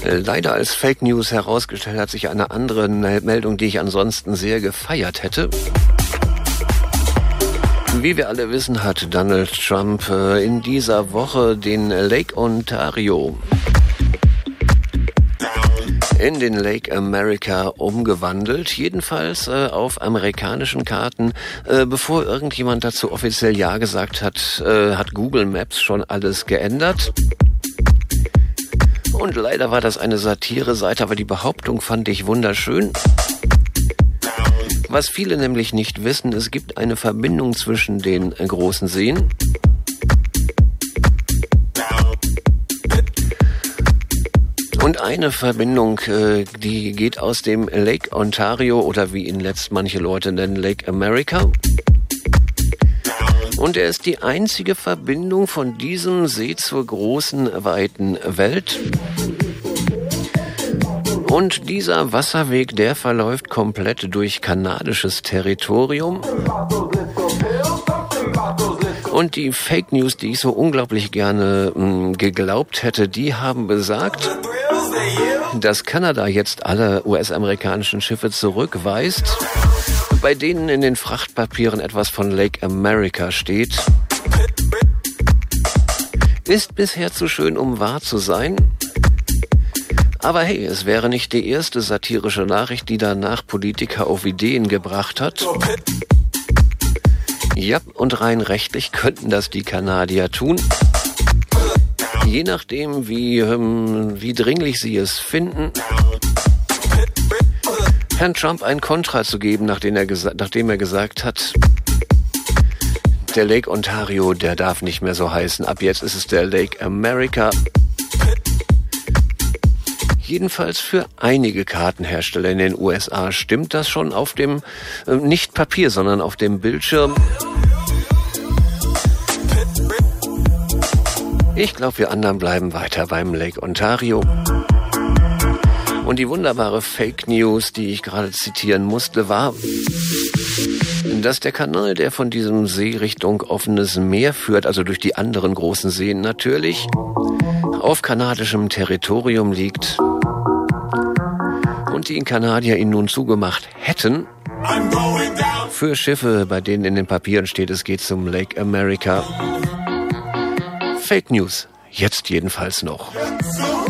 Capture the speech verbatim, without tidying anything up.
Leider als Fake News herausgestellt hat sich eine andere Meldung, die ich ansonsten sehr gefeiert hätte. Wie wir alle wissen, hat Donald Trump in dieser Woche den Lake Ontario in den Lake America umgewandelt, jedenfalls äh, auf amerikanischen Karten. Äh, bevor irgendjemand dazu offiziell Ja gesagt hat, äh, hat Google Maps schon alles geändert. Und leider war das eine Satire-Seite, aber die Behauptung fand ich wunderschön. Was viele nämlich nicht wissen, es gibt eine Verbindung zwischen den äh, großen Seen. Und eine Verbindung, die geht aus dem Lake Ontario oder wie ihn letzt manche Leute nennen, Lake America. Und er ist die einzige Verbindung von diesem See zur großen, weiten Welt. Und dieser Wasserweg, der verläuft komplett durch kanadisches Territorium. Und die Fake News, die ich so unglaublich gerne mh, geglaubt hätte, die haben besagt, dass Kanada jetzt alle U S-amerikanischen Schiffe zurückweist, bei denen in den Frachtpapieren etwas von Lake America steht. Ist bisher zu schön, um wahr zu sein. Aber hey, es wäre nicht die erste satirische Nachricht, die danach Politiker auf Ideen gebracht hat. Ja, und rein rechtlich könnten das die Kanadier tun. Je nachdem, wie, ähm, wie dringlich sie es finden, Herrn Trump ein Kontra zu geben, nachdem er, gesa- nachdem er gesagt hat, der Lake Ontario, der darf nicht mehr so heißen. Ab jetzt ist es der Lake America. Jedenfalls für einige Kartenhersteller in den U S A stimmt das schon auf dem, äh, nicht Papier, sondern auf dem Bildschirm. Ich glaube, wir anderen bleiben weiter beim Lake Ontario. Und die wunderbare Fake News, die ich gerade zitieren musste, war, dass der Kanal, der von diesem See Richtung offenes Meer führt, also durch die anderen großen Seen natürlich, auf kanadischem Territorium liegt und die Kanadier ihn nun zugemacht hätten für Schiffe, bei denen in den Papieren steht, es geht zum Lake America. Fake News, jetzt jedenfalls noch.